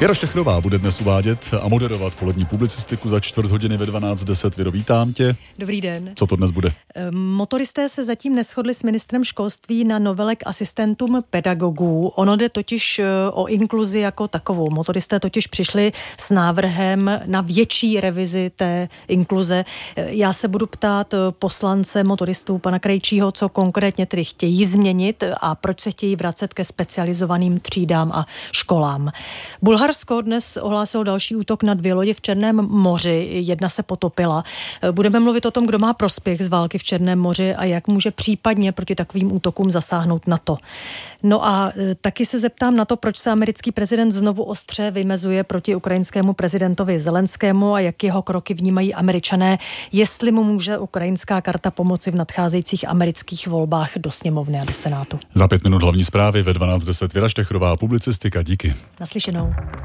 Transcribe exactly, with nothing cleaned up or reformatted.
Věra Štechrová bude dnes uvádět a moderovat polední publicistiku za čtvrt hodiny ve dvanáct deset. Věro, vítám tě. Dobrý den. Co to dnes bude? Motoristé se zatím neshodli s ministrem školství na novele k asistentům pedagogů. Ono jde totiž o inkluzi jako takovou. Motoristé totiž přišli s návrhem na větší revizi té inkluze. Já se budu ptát poslance motoristů pana Krejčího, co konkrétně tedy chtějí změnit a proč se chtějí vracet ke specializovaným třídám a školám. Bulharsko dnes ohlásilo další útok na dvě lodě v Černém moři. Jedna se potopila. Budeme mluvit o tom, kdo má prospěch z války v Černém moři a jak může případně proti takovým útokům zasáhnout NATO. No a taky se zeptám na to, proč se americký prezident znovu ostře vymezuje proti ukrajinskému prezidentovi Zelenskému a jak jeho kroky vnímají Američané, jestli mu může ukrajinská karta pomoci v nadcházejících amerických volbách do sněmovny a do Senátu. Za pět minut hlavní zprávy ve dvanáct deset. Věra Štechrová, publicistika, díky. Naslyšenou.